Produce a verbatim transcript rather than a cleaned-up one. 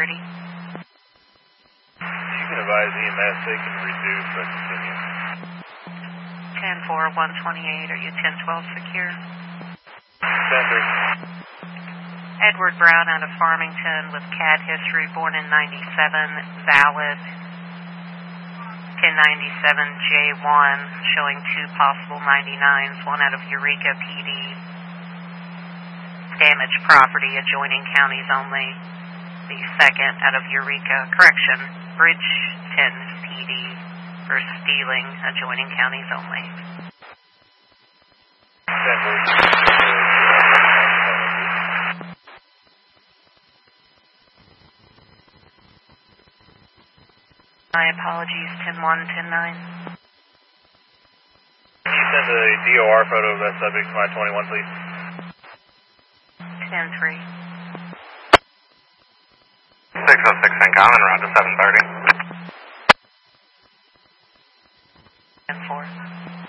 thirty. You can advise E M S they can reduce but continue. ten four, one twenty-eight, are you ten twelve secure? ten three. Edward Brown out of Farmington with C A D history, born in ninety-seven, valid. ten ninety-seven J one, showing two possible ninety-nines, one out of Eureka P D. Damaged property, adjoining counties only. The second out of Eureka, correction, Bridge ten P D for stealing, adjoining counties only. ten three. My apologies, ten one, ten nine. Can you send a D O R photo of that subject to my twenty-one, please? ten three. six oh six Uncommon, around to seven thirty. ten four.